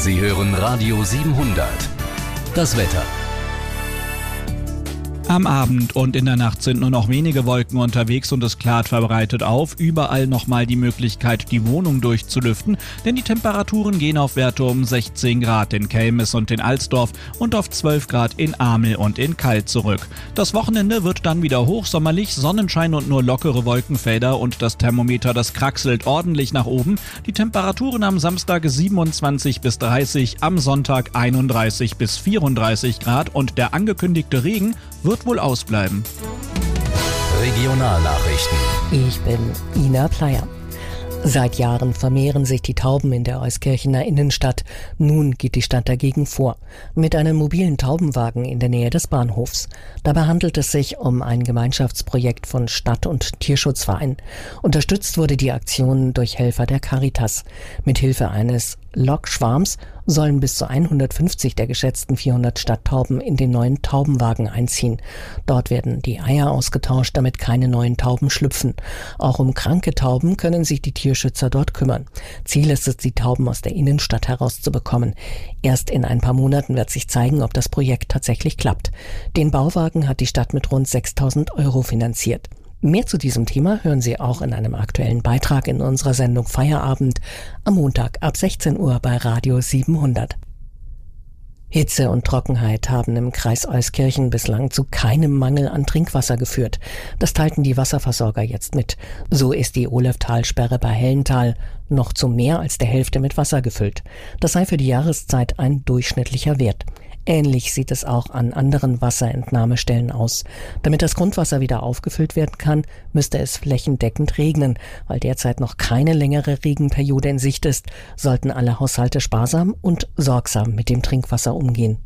Sie hören Radio 700. Das Wetter. Am Abend und in der Nacht sind nur noch wenige Wolken unterwegs und es klart verbreitet auf. Überall nochmal die Möglichkeit, die Wohnung durchzulüften, denn die Temperaturen gehen auf Werte um 16 Grad in Kelmis und in Alsdorf und auf 12 Grad in Amel und in Kall zurück. Das Wochenende wird dann wieder hochsommerlich, Sonnenschein und nur lockere Wolkenfelder und das Thermometer, das kraxelt ordentlich nach oben. Die Temperaturen am Samstag 27 bis 30, am Sonntag 31 bis 34 Grad und der angekündigte Regen wird wohl ausbleiben. Regionalnachrichten. Ich bin Ina Pleyer. Seit Jahren vermehren sich die Tauben in der Euskirchener Innenstadt. Nun geht die Stadt dagegen vor. Mit einem mobilen Taubenwagen in der Nähe des Bahnhofs. Dabei handelt es sich um ein Gemeinschaftsprojekt von Stadt- und Tierschutzverein. Unterstützt wurde die Aktion durch Helfer der Caritas. Mithilfe eines Lokschwarms sollen bis zu 150 der geschätzten 400 Stadttauben in den neuen Taubenwagen einziehen. Dort werden die Eier ausgetauscht, damit keine neuen Tauben schlüpfen. Auch um kranke Tauben können sich die Tierschützer dort kümmern. Ziel ist es, die Tauben aus der Innenstadt herauszubekommen. Erst in ein paar Monaten wird sich zeigen, ob das Projekt tatsächlich klappt. Den Bauwagen hat die Stadt mit rund 6.000 € finanziert. Mehr zu diesem Thema hören Sie auch in einem aktuellen Beitrag in unserer Sendung Feierabend am Montag ab 16 Uhr bei Radio 700. Hitze und Trockenheit haben im Kreis Euskirchen bislang zu keinem Mangel an Trinkwasser geführt. Das teilten die Wasserversorger jetzt mit. So ist die Oleftalsperre bei Hellental noch zu mehr als der Hälfte mit Wasser gefüllt. Das sei für die Jahreszeit ein durchschnittlicher Wert. Ähnlich sieht es auch an anderen Wasserentnahmestellen aus. Damit das Grundwasser wieder aufgefüllt werden kann, müsste es flächendeckend regnen. Weil derzeit noch keine längere Regenperiode in Sicht ist, sollten alle Haushalte sparsam und sorgsam mit dem Trinkwasser umgehen.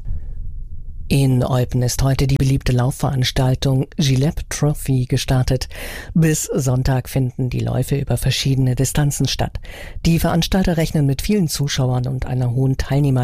In Eupen ist heute die beliebte Laufveranstaltung Gillette Trophy gestartet. Bis Sonntag finden die Läufe über verschiedene Distanzen statt. Die Veranstalter rechnen mit vielen Zuschauern und einer hohen